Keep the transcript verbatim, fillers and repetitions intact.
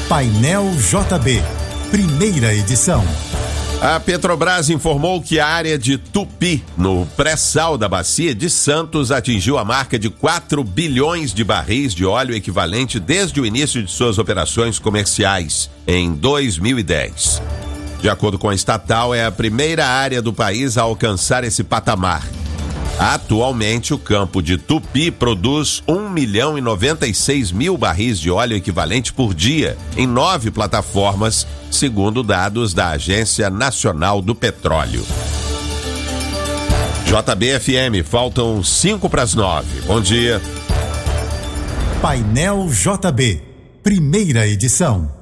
Painel J B, primeira edição. A Petrobras informou que a área de Tupi, no pré-sal da bacia de Santos, atingiu a marca de quatro bilhões de barris de óleo equivalente desde o início de suas operações comerciais, em dois mil e dez. De acordo com a estatal, é a primeira área do país a alcançar esse patamar. Atualmente, o campo de Tupi produz um milhão e noventa e seis mil barris de óleo equivalente por dia, em nove plataformas, segundo dados da Agência Nacional do Petróleo. J B F M, faltam cinco para as nove. Bom dia. Painel J B, primeira edição.